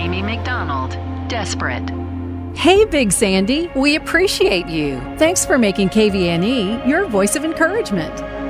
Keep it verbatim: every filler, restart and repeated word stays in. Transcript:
Amy McDonald, Desperate. Hey, Big Sandy, we appreciate you. Thanks for making K V N E your voice of encouragement.